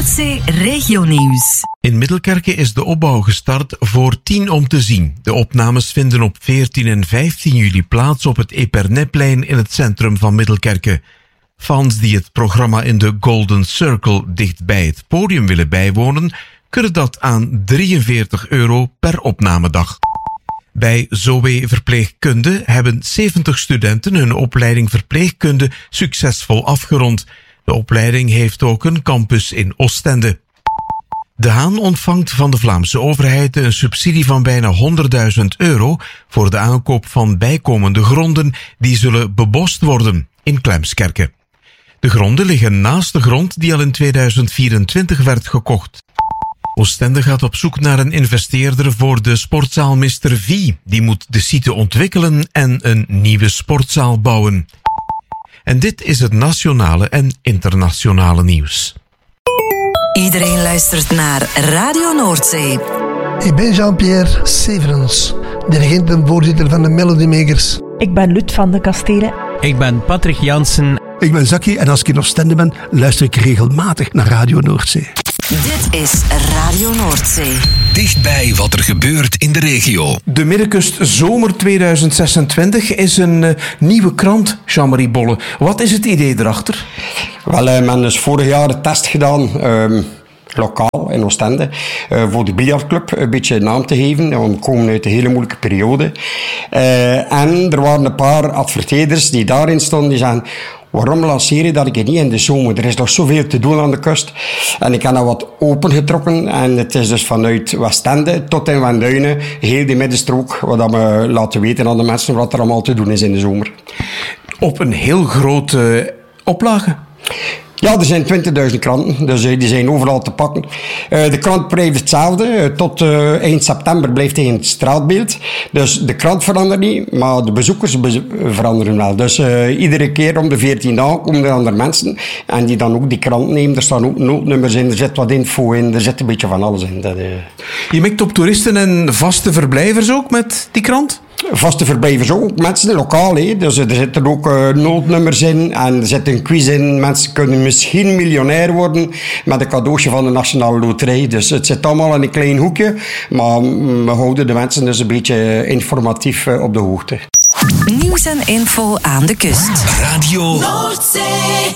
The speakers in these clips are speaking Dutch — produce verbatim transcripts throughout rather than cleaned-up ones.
Noordzee Regionieuws. In Middelkerke is de opbouw gestart voor tien om te zien. De opnames vinden op veertien en vijftien juli plaats op het Epernetplein in het centrum van Middelkerke. Fans die het programma in de Golden Circle dicht bij het podium willen bijwonen, kunnen dat aan drieënveertig euro per opnamedag. Bij Zoe Verpleegkunde hebben zeventig studenten hun opleiding verpleegkunde succesvol afgerond. De opleiding heeft ook een campus in Oostende. De Haan ontvangt van de Vlaamse overheid een subsidie van bijna honderdduizend euro voor de aankoop van bijkomende gronden die zullen bebost worden in Klemskerke. De gronden liggen naast de grond die al in tweeduizend vierentwintig werd gekocht. Oostende gaat op zoek naar een investeerder voor de sportzaal mister V. Die moet de site ontwikkelen en een nieuwe sportzaal bouwen. En dit is het nationale en internationale nieuws. Iedereen luistert naar Radio Noordzee. Ik ben Jean-Pierre Severens, dirigent en voorzitter van de Melody Makers. Ik ben Lut van de Kastelen. Ik ben Patrick Jansen. Ik ben Zaki en als ik in Oostende ben, luister ik regelmatig naar Radio Noordzee. Dit is Radio Noordzee. Dichtbij wat er gebeurt in de regio. De Middenkust Zomer tweeduizend zesentwintig is een uh, nieuwe krant, Jean-Marie Bolle. Wat is het idee erachter? Wel, uh, men heeft dus vorig jaar de test gedaan, um, lokaal in Oostende, uh, voor de biljartclub een beetje naam te geven. Want we komen uit een hele moeilijke periode. Uh, en er waren een paar adverteerders die daarin stonden, die zeggen: waarom lanceer je dat ik niet in de zomer? Er is nog zoveel te doen aan de kust. En ik heb dat wat opengetrokken. En het is dus vanuit Westende tot in Wenduinen, heel die middenstrook, wat we laten weten aan de mensen wat er allemaal te doen is in de zomer. Op een heel grote oplage. Ja, er zijn twintigduizend kranten, dus uh, die zijn overal te pakken. Uh, de krant blijft hetzelfde. Uh, tot uh, eind september blijft hij in het straatbeeld. Dus de krant verandert niet, maar de bezoekers be- veranderen wel. Dus uh, iedere keer om de veertien dagen komen er andere mensen en die dan ook die krant nemen. Er staan ook noodnummers in, er zit wat info in, er zit een beetje van alles in. Dat, uh... Je mikt op toeristen en vaste verblijvers ook met die krant? Vaste verblijvers ook, mensen lokaal. Hè. Dus er zitten ook uh, noodnummers in en er zit een quiz in. Mensen kunnen misschien miljonair worden met een cadeautje van de Nationale Loterij. Dus het zit allemaal in een klein hoekje. Maar we houden de mensen dus een beetje informatief uh, op de hoogte. Nieuws en info aan de kust. Radio Noordzee.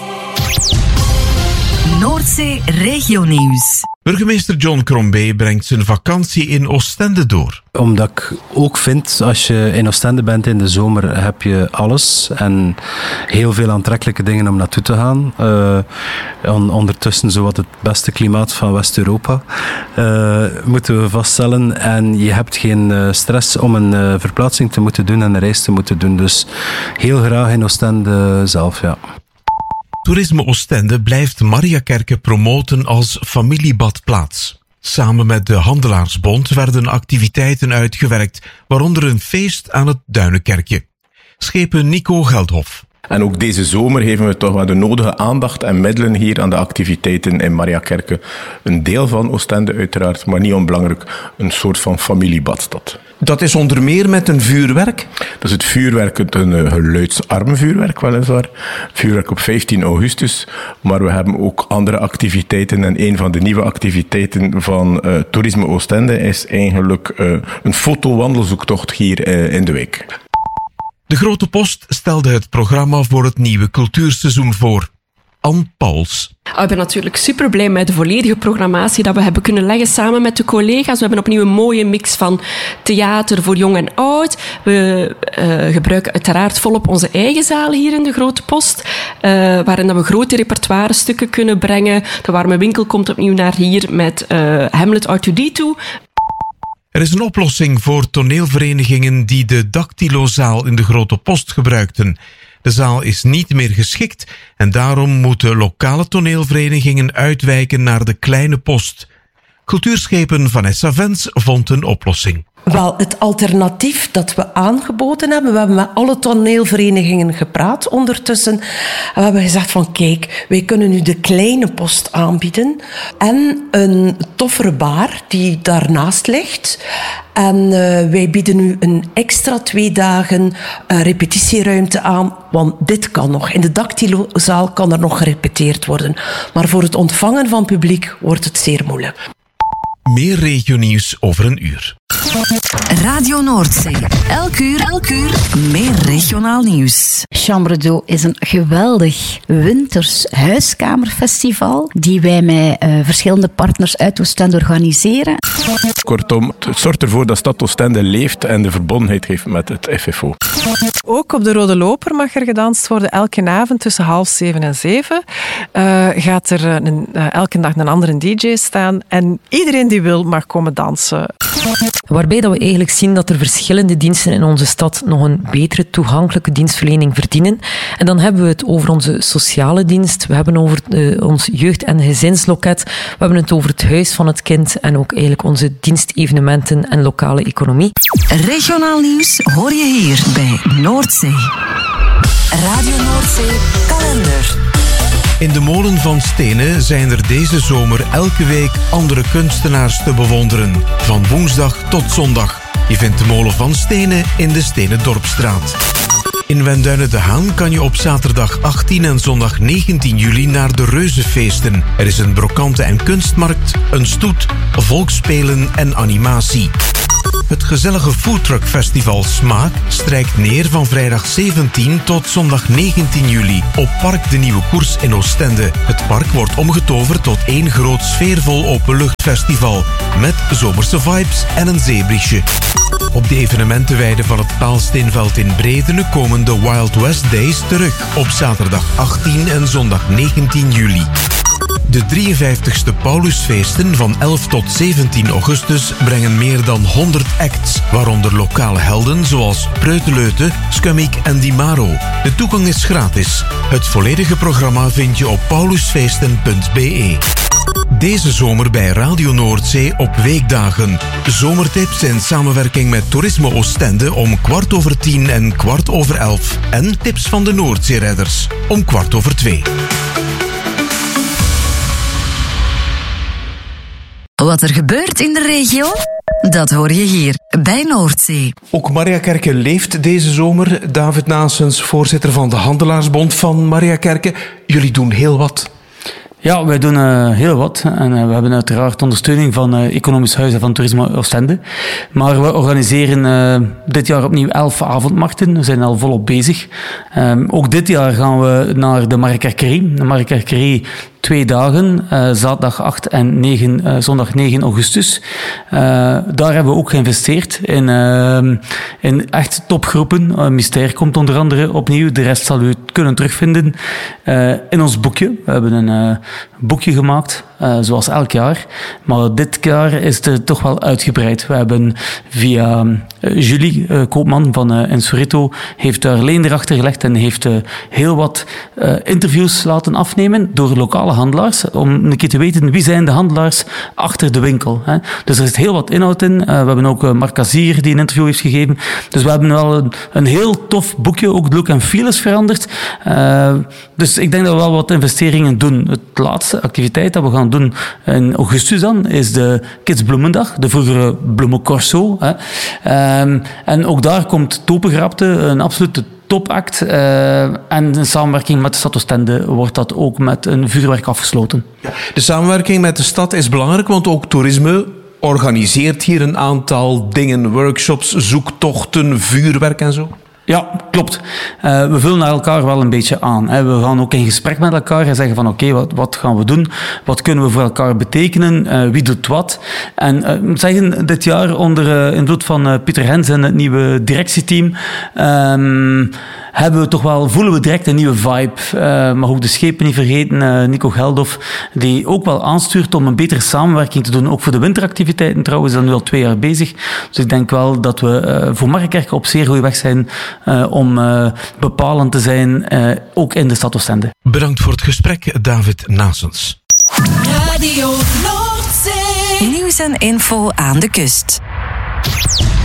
Noordzee Regionieuws. Burgemeester John Crombie brengt zijn vakantie in Oostende door. Omdat ik ook vind, als je in Oostende bent in de zomer, heb je alles en heel veel aantrekkelijke dingen om naartoe te gaan. Uh, on, ondertussen zowat het beste klimaat van West-Europa, uh, moeten we vaststellen. En je hebt geen uh, stress om een uh, verplaatsing te moeten doen en een reis te moeten doen. Dus heel graag in Oostende zelf, ja. Toerisme Oostende blijft Mariakerke promoten als familiebadplaats. Samen met de Handelaarsbond werden activiteiten uitgewerkt, waaronder een feest aan het Duinenkerkje. Schepen Nico Geldhof. En ook deze zomer geven we toch wel de nodige aandacht en middelen hier aan de activiteiten in Mariakerke. Een deel van Oostende uiteraard, maar niet onbelangrijk, een soort van familiebadstad. Dat is onder meer met een vuurwerk? Dat is het vuurwerk, het een geluidsarm vuurwerk weliswaar. Vuurwerk op vijftien augustus. Maar we hebben ook andere activiteiten. En een van de nieuwe activiteiten van uh, Toerisme Oostende is eigenlijk uh, een fotowandelzoektocht hier uh, in de wijk. De Grote Post stelde het programma voor het nieuwe cultuurseizoen voor. Anne Pauls. Ik ben natuurlijk super blij met de volledige programmatie dat we hebben kunnen leggen samen met de collega's. We hebben opnieuw een mooie mix van theater voor jong en oud. We uh, gebruiken uiteraard volop onze eigen zaal hier in de Grote Post, uh, waarin dat we grote repertoire stukken kunnen brengen. De Warme Winkel komt opnieuw naar hier met uh, Hamlet R twee D twee. Er is een oplossing voor toneelverenigingen die de Dactylozaal in de Grote Post gebruikten. De zaal is niet meer geschikt en daarom moeten lokale toneelverenigingen uitwijken naar de Kleine Post. Cultuurschepen Vanessa Vens vond een oplossing. Wel, het alternatief dat we aangeboden hebben, we hebben met alle toneelverenigingen gepraat ondertussen. En we hebben gezegd van kijk, wij kunnen u de kleine post aanbieden en een toffere bar die daarnaast ligt. En uh, wij bieden u een extra twee dagen uh, repetitieruimte aan, want dit kan nog. In de Dactylozaal kan er nog gerepeteerd worden. Maar voor het ontvangen van publiek wordt het zeer moeilijk. Meer regionieuws over een uur. Radio Noordzee. Elk uur, elk uur meer regionaal nieuws. Chambre d'Eau is een geweldig winters huiskamerfestival die wij met uh, verschillende partners uit Oostende organiseren. Kortom, het zorgt ervoor dat Stad Oostende leeft en de verbondenheid heeft met het F F O. Ook op de Rode Loper mag er gedanst worden. Elke avond tussen half zeven en zeven uh, gaat er een, uh, elke dag een andere D J staan. En iedereen die wil mag komen dansen. Waarbij dat we eigenlijk zien dat er verschillende diensten in onze stad nog een betere toegankelijke dienstverlening verdienen. En dan hebben we het over onze sociale dienst, we hebben over uh, ons jeugd- en gezinsloket, we hebben het over het huis van het kind en ook eigenlijk onze dienstevenementen en lokale economie. Regionaal nieuws hoor je hier bij Noordzee. Radio Noordzee kalender. In de molen van Stenen zijn er deze zomer elke week andere kunstenaars te bewonderen. Van woensdag tot zondag. Je vindt de molen van Stenen in de Stenen Dorpstraat. In Wenduinen de Haan kan je op zaterdag achttien en zondag negentien juli naar de Reuzenfeesten. Er is een brokante- en kunstmarkt, een stoet, volksspelen en animatie. Het gezellige foodtruckfestival Smaak strijkt neer van vrijdag zeventien tot zondag negentien juli op Park de Nieuwe Koers in Oostende. Het park wordt omgetoverd tot één groot sfeervol openluchtfestival met zomerse vibes en een zeebriesje. Op de evenementenweide van het Paalsteenveld in Bredene komen de Wild West Days terug op zaterdag achttien en zondag negentien juli. De drieënvijftigste Paulusfeesten van elf tot zeventien augustus brengen meer dan honderd acts, waaronder lokale helden zoals Preuteleute, Scummik en Di Maro. De toegang is gratis. Het volledige programma vind je op paulusfeesten punt b e. Deze zomer bij Radio Noordzee op weekdagen. Zomertips in samenwerking met Toerisme Oostende om kwart over tien en kwart over elf. En tips van de Noordzeeredders om kwart over twee. Wat er gebeurt in de regio, dat hoor je hier bij Noordzee. Ook Mariakerke leeft deze zomer. David Naessens, voorzitter van de Handelaarsbond van Mariakerke. Jullie doen heel wat. Ja, wij doen uh, heel wat. En uh, we hebben uiteraard ondersteuning van uh, Economisch Huis en van Toerisme Oostende. Maar we organiseren uh, dit jaar opnieuw elf avondmarkten. We zijn al volop bezig. Um, ook dit jaar gaan we naar de Mariakerkerie. De Mariakerkerie twee dagen, uh, zaterdag acht en negen, uh, zondag negen augustus. Uh, daar hebben we ook geïnvesteerd in, uh, in echt topgroepen. Uh, Myster komt onder andere opnieuw. De rest zal u kunnen terugvinden uh, in ons boekje. We hebben een uh, boekje gemaakt, uh, zoals elk jaar. Maar dit jaar is het toch wel uitgebreid. We hebben via uh, Julie uh, Koopman van uh, Insurito heeft daar leen erachter gelegd en heeft uh, heel wat uh, interviews laten afnemen door lokale handelaars, om een keer te weten wie zijn de handelaars achter de winkel. Hè. Dus er is heel wat inhoud in. Uh, we hebben ook uh, Marc Kazier die een interview heeft gegeven. Dus we hebben wel een, een heel tof boekje. Ook de look en feel is veranderd. Uh, dus ik denk dat we wel wat investeringen doen. Het laatste activiteit dat we gaan doen in augustus dan is de Kids Bloemendag, de vroegere Bloemencorso. Hè. Um, en ook daar komt Topengrapte, een absolute topact. Uh, en in samenwerking met de stad Oostende wordt dat ook met een vuurwerk afgesloten. De samenwerking met de stad is belangrijk, want ook toerisme organiseert hier een aantal dingen, workshops, zoektochten, vuurwerk en zo. Ja, klopt. Uh, we vullen naar elkaar wel een beetje aan. Hè. We gaan ook in gesprek met elkaar en zeggen van oké, okay, wat, wat gaan we doen? Wat kunnen we voor elkaar betekenen? Uh, wie doet wat? En uh, zeggen dit jaar onder uh, invloed van uh, Pieter Hens en het nieuwe directieteam um, hebben we toch wel, voelen we direct een nieuwe vibe. Uh, mag ook de schepen niet vergeten, uh, Nico Geldof, die ook wel aanstuurt om een betere samenwerking te doen. Ook voor de winteractiviteiten trouwens, is dat nu al twee jaar bezig. Dus ik denk wel dat we uh, voor Mariakerke op zeer goede weg zijn uh, om uh, bepalend te zijn, uh, ook in de stad Oostende. Bedankt voor het gesprek, David Naessens. Radio Noordzee. Nieuws en info aan de kust.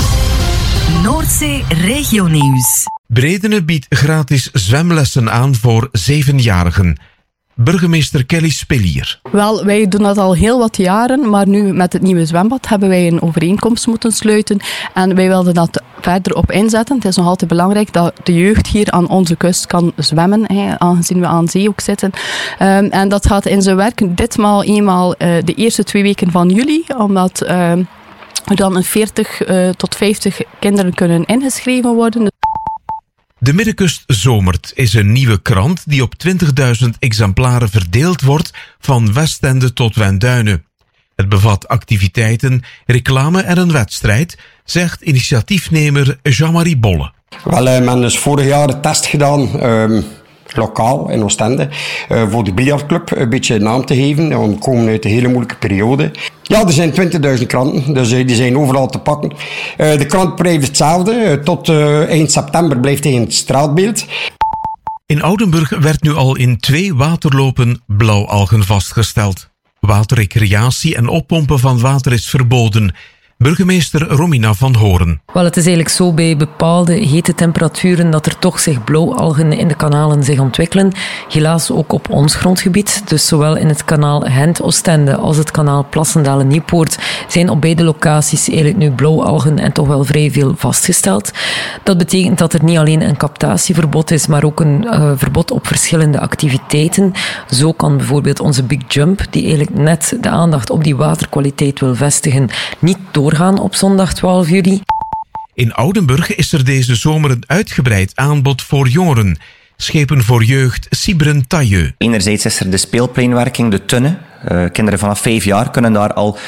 Noordzee Regionieuws. Bredene biedt gratis zwemlessen aan voor zevenjarigen. Burgemeester Kelly Spelier. Wel, wij doen dat al heel wat jaren, maar nu met het nieuwe zwembad hebben wij een overeenkomst moeten sluiten en wij wilden dat verder op inzetten. Het is nog altijd belangrijk dat de jeugd hier aan onze kust kan zwemmen, hè, aangezien we aan zee ook zitten. Um, en dat gaat in zijn werk ditmaal eenmaal uh, de eerste twee weken van juli, omdat uh, er dan een veertig uh, tot vijftig kinderen kunnen ingeschreven worden. De Middenkust zomert is een nieuwe krant die op twintigduizend exemplaren verdeeld wordt van Westende tot Wenduinen. Het bevat activiteiten, reclame en een wedstrijd, zegt initiatiefnemer Jean-Marie Bolle. Wel, we hebben dus vorig jaar de test gedaan, um, lokaal in Oostende, uh, voor de biljartclub een beetje naam te geven. We komen uit een hele moeilijke periode. Ja, er zijn twintigduizend kranten, dus uh, die zijn overal te pakken. Uh, de krant blijft hetzelfde, uh, tot uh, eind september blijft hij in het straatbeeld. In Oudenburg werd nu al in twee waterlopen blauwalgen vastgesteld. Waterrecreatie en oppompen van water is verboden. Burgemeester Romina van Horen. Wel, het is eigenlijk zo bij bepaalde hete temperaturen dat er toch zich blauwalgen in de kanalen zich ontwikkelen. Helaas ook op ons grondgebied. Dus zowel in het kanaal Gent-Oostende als het kanaal Plassendalen-Nieuwpoort zijn op beide locaties eigenlijk nu blauwalgen en toch wel vrij veel vastgesteld. Dat betekent dat er niet alleen een captatieverbod is, maar ook een uh, verbod op verschillende activiteiten. Zo kan bijvoorbeeld onze Big Jump, die eigenlijk net de aandacht op die waterkwaliteit wil vestigen, niet door gaan op zondag twaalf juli. In Oudenburg is er deze zomer een uitgebreid aanbod voor jongeren. Schepen voor jeugd Sibren Tailleux. Enerzijds is er de speelpleinwerking, de tunne. Uh, kinderen vanaf vijf jaar kunnen daar al